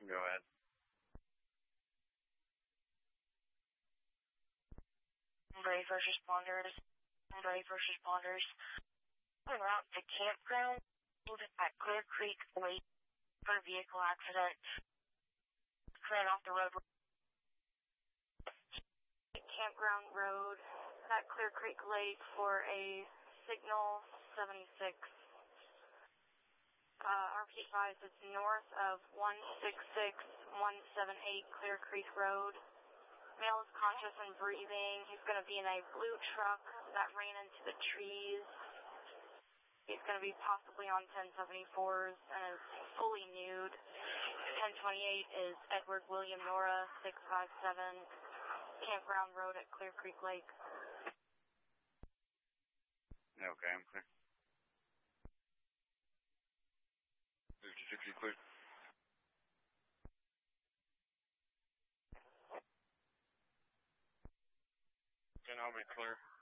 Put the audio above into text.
Go ahead. Brave first responders. En route to campground at Clear Creek Lake for a vehicle accident. Ran off the road. Campground Road at Clear Creek Lake for a signal 76. RP advised it's north of 166178 Clear Creek Road. Male is conscious and breathing. He's going to be in a blue truck that ran into the trees. He's going to be possibly on 1074s and is fully nude. 1028 is Edward William Nora, 657, Campground Road at Clear Creek Lake. Okay, I'm clear. 50-60 clear. Can I be clear?